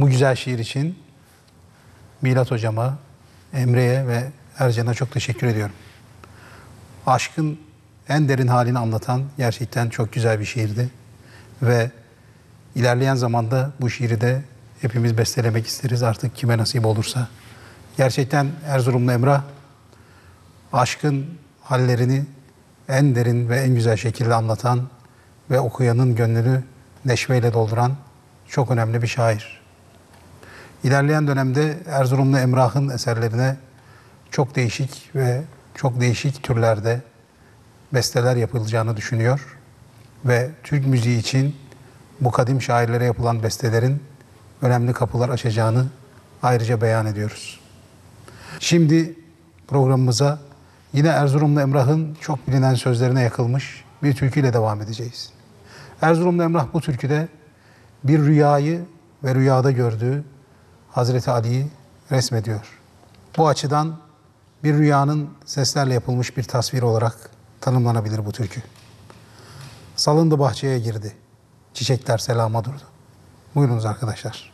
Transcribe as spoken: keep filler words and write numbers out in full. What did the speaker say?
Bu güzel şiir için Milat Hocama, Emre'ye ve Ercan'a çok teşekkür ediyorum. Aşkın en derin halini anlatan gerçekten çok güzel bir şiirdi. Ve ilerleyen zamanda bu şiiri de hepimiz bestelemek isteriz artık kime nasip olursa. Gerçekten Erzurumlu Emrah, aşkın hallerini en derin ve en güzel şekilde anlatan ve okuyanın gönlünü neşveyle dolduran çok önemli bir şair. İlerleyen dönemde Erzurumlu Emrah'ın eserlerine çok değişik ve çok değişik türlerde besteler yapılacağını düşünüyor ve Türk müziği için bu kadim şairlere yapılan bestelerin önemli kapılar açacağını ayrıca beyan ediyoruz. Şimdi programımıza yine Erzurumlu Emrah'ın çok bilinen sözlerine yakılmış bir türküyle devam edeceğiz. Erzurumlu Emrah bu türküde bir rüyayı ve rüyada gördüğü Hazreti Ali'yi resmediyor. Bu açıdan bir rüyanın seslerle yapılmış bir tasvir olarak tanımlanabilir bu türkü. Salındı bahçeye girdi, çiçekler selama durdu. Buyurunuz arkadaşlar.